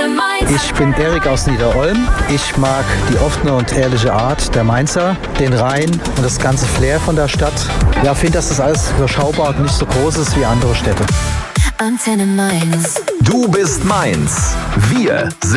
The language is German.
Mainz. Ich bin Erik aus Niederolm. Ich mag die offene und ehrliche Art der Mainzer, den Rhein und das ganze Flair von der Stadt. Ja, finde, dass das alles überschaubar und nicht so groß ist wie andere Städte. Antenne Mainz. Du bist Mainz. Wir sind